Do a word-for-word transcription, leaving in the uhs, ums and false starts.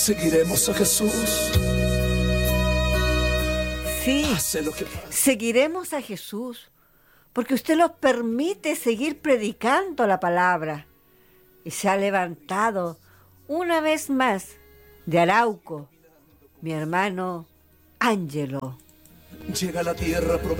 Seguiremos a Jesús. Sí, Pase lo que pase. seguiremos a Jesús, porque usted nos permite seguir predicando la palabra. Y se ha levantado una vez más de Arauco, mi hermano Ángelo. Llega a la tierra